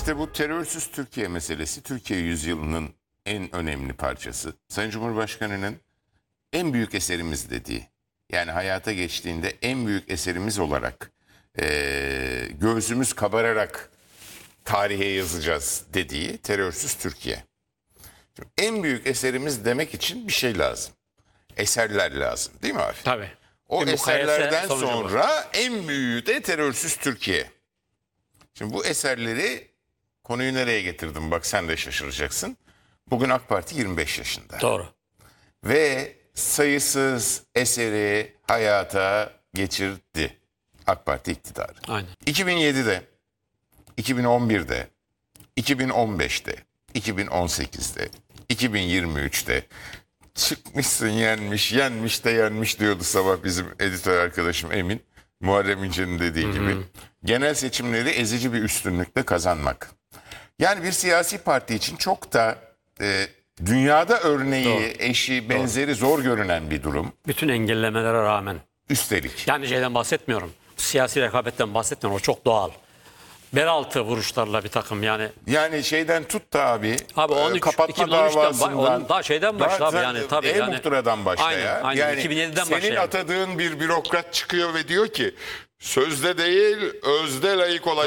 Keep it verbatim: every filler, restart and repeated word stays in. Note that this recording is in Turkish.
İşte bu terörsüz Türkiye meselesi Türkiye yüzyılının en önemli parçası. Sayın Cumhurbaşkanı'nın en büyük eserimiz dediği, yani hayata geçtiğinde en büyük eserimiz olarak eee göğsümüz kabararak tarihe yazacağız dediği terörsüz Türkiye. Şimdi en büyük eserimiz demek için bir şey lazım. Eserler lazım, değil mi abi? Tabii. O Bir mukayese eserlerden sonucu bu. sonra en büyüğü de terörsüz Türkiye. Şimdi bu eserleri, konuyu nereye getirdim bak sen de şaşıracaksın. Bugün AK Parti yirmi beş yaşında. Doğru. Ve sayısız eseri hayata geçirdi AK Parti iktidarı. Aynen. iki bin yedide, iki bin on birde, iki bin on beşte, iki bin on sekizde, iki bin yirmi üçte çıkmışsın yenmiş, yenmiş de yenmiş diyordu sabah bizim editör arkadaşım Emin. Muharrem İnce'nin dediği gibi. Genel seçimleri ezici bir üstünlükle kazanmak. Yani bir siyasi parti için çok da e, dünyada örneği, Doğru. eşi, benzeri zor görünen bir durum. Bütün engellemelere rağmen. Üstelik. Yani şeyden bahsetmiyorum. Siyasi rekabetten bahsetmiyorum. O çok doğal. Bel altı vuruşlarla bir takım yani. Yani şeyden tut da abi, Abi on üç, e, kapatma iki bin on üçten davasından. onun daha şeyden başla Daha abi sen yani tabii yani. E-muhtıradan başla Aynen, ya. aynen. Yani iki bin yediden senin başlayalım. atadığın bir bürokrat çıkıyor ve diyor ki sözde değil özde layık olacak.